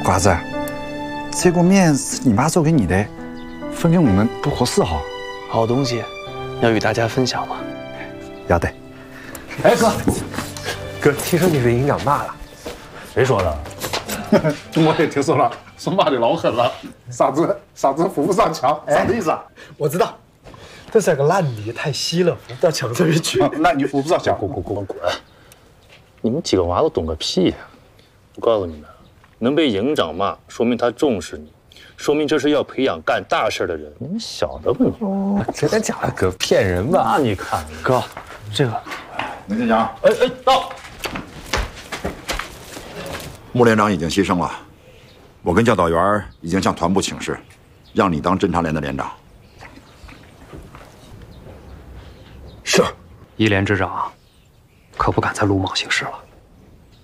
瓜子，这锅面是你妈做给你的，分给我们不合适哈。 好东西要与大家分享嘛。 要得。 哎哥，听说你是营长骂了？ 谁说的？ 我也听说了，说骂的老狠了，傻子扶不上墙，啥意思啊？ 我知道，这是个烂泥，太稀了，扶不到墙上面去。 那你扶不上墙， 滚！你们几个娃都懂个屁呀！我告诉你们，能被营长骂，说明他重视你，说明这是要培养干大事的人。你们小的吧你？ 真的假的？哥，骗人吧？ 那你看， 哥，这个梅县长， 到。 穆连长已经牺牲了，我跟教导员已经向团部请示，让你当侦察连的连长。 是， 一连之长可不敢再鲁莽行事了。